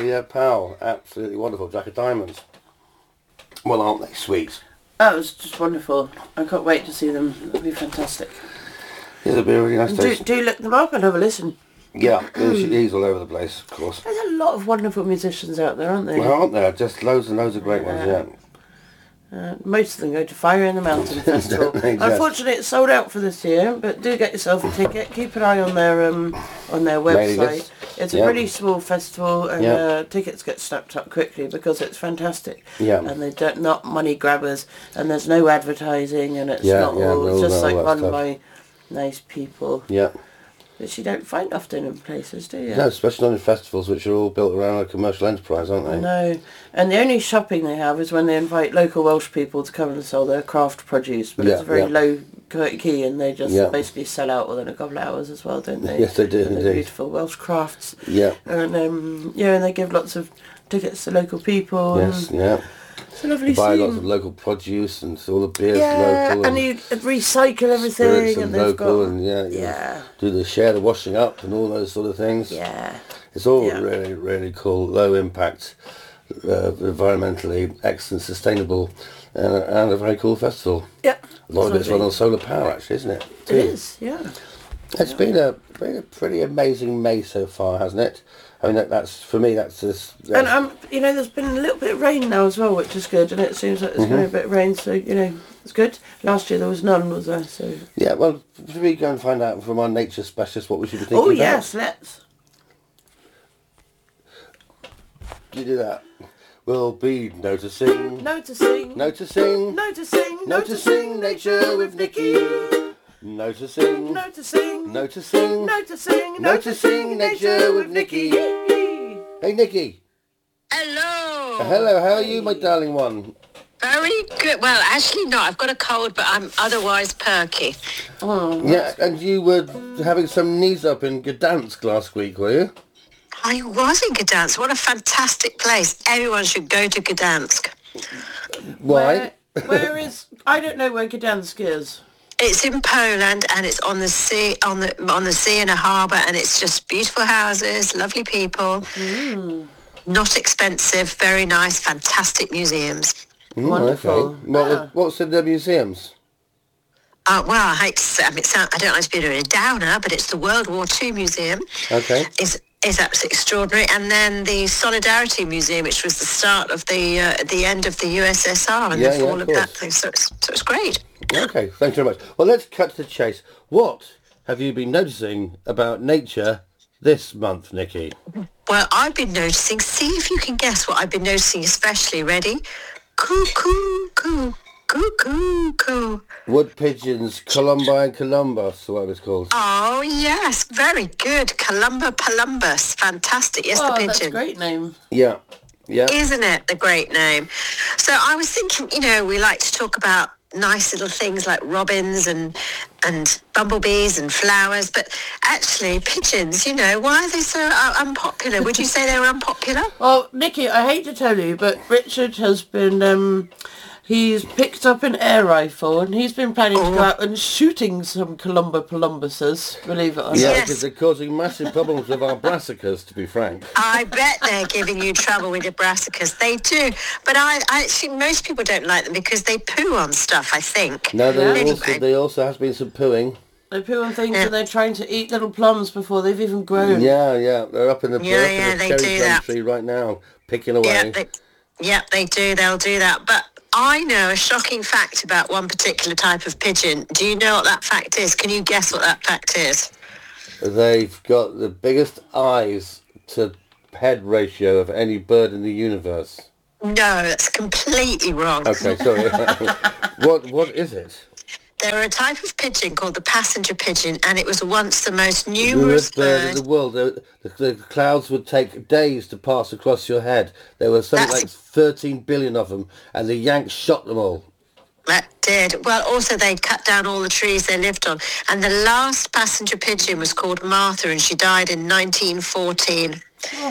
Yeah, Pal. Absolutely wonderful. Jack of Diamonds. Well, aren't they sweet? That was just wonderful. I can't wait to see them. It'll be fantastic. Yeah, it'll be a really nice day. Do look them up and have a listen. Yeah, he's all over the place, of course. There's a lot of wonderful musicians out there, aren't there? Well, aren't there? Just loads and loads of great ones, yeah. Most of them go to Fire in the Mountain Festival. Exactly. Unfortunately, it's sold out for this year, but do get yourself a ticket. Keep an eye on their website. It's a pretty small festival, and tickets get snapped up quickly because it's fantastic. Yeah. And they're not money grabbers, and there's no advertising, and it's it's just run by nice people. Yeah. Which you don't find often in places, do you? No, especially not in festivals which are all built around a commercial enterprise, aren't they? No. And the only shopping they have is when they invite local Welsh people to come and sell their craft produce, but it's very low key, and they just basically sell out within a couple of hours as well, don't they? Yes, they do, indeed. Beautiful Welsh crafts. Yeah. And and they give lots of tickets to local people. Yes, yeah. It's a lovely buy scene. lots of local produce and all the beers local. And you recycle everything, and they've local, got... and do the washing up and all those sort of things. Yeah. It's all really, really cool, low impact, environmentally excellent, sustainable, and a very cool festival. Yeah. A lot of it's run on solar power, actually, isn't it? It is, yeah. It's been a pretty amazing May so far, hasn't it? I mean, that's for me. That's just. And there's been a little bit of rain now as well, which is good. And it seems like there's going to be a bit of rain, so it's good. Last year there was none, was there? So. Yeah, well, should we go and find out from our nature specialist what we should be thinking about? Oh yes, let's. You do that. We'll be noticing nature with Nikki. Noticing nature with Nikki. Hey, Nikki. Hello. Hello, how are you, my darling one? Very good. Well, actually not. I've got a cold, but I'm otherwise perky. Oh. Yeah, and you were having some knees up in Gdansk last week, were you? I was in Gdansk. What a fantastic place. Everyone should go to Gdansk. Why? Where is... I don't know where Gdansk is. It's in Poland, and it's on the sea, on the sea in a harbour, and it's just beautiful houses, lovely people, not expensive, very nice, fantastic museums. Wonderful. Okay. What's in the museums? Well, I hate to say, I don't like to be a downer, but it's the World War II Museum. Okay. Is absolutely extraordinary, and then the Solidarity Museum, which was the start of the end of the USSR and the fall of that thing. So it's great. Okay, thanks very much. Well, let's cut to the chase. What have you been noticing about nature this month, Nikki? Well, I've been noticing. See if you can guess what I've been noticing. Especially, ready? Cuckoo, coo, cuckoo, coo. Wood pigeons, columba and columbus, what it was called. Oh yes, very good. Columba palumbus, fantastic. Yes, the pigeon. That's a great name. Yeah. Isn't it the great name? So I was thinking, we like to talk about nice little things like robins and bumblebees and flowers, but actually pigeons, why are they so unpopular? Would you say they were unpopular? Well, Nikki, I hate to tell you, but Richard has been he's picked up an air rifle, and he's been planning to go out and shooting some columba palumbuses, believe it or not. Yeah, because they're causing massive problems with our brassicas, to be frank. I bet they're giving you trouble with the brassicas. They do. But I actually, most people don't like them because they poo on stuff, I think. No, there also has been some pooing. They poo on things, and they're trying to eat little plums before they've even grown. Yeah, they're up in the cherry plum tree right now, picking away. They do. They'll do that. But I know a shocking fact about one particular type of pigeon. Do you know what that fact is? Can you guess what that fact is? They've got the biggest eyes to head ratio of any bird in the universe. No, that's completely wrong. Okay, sorry. What is it? They're a type of pigeon called the passenger pigeon, and it was once the most numerous bird in the world. The clouds would take days to pass across your head. There were something like 13 billion of them, and the Yanks shot them all. That did. Well, also they cut down all the trees they lived on, and the last passenger pigeon was called Martha, and she died in 1914.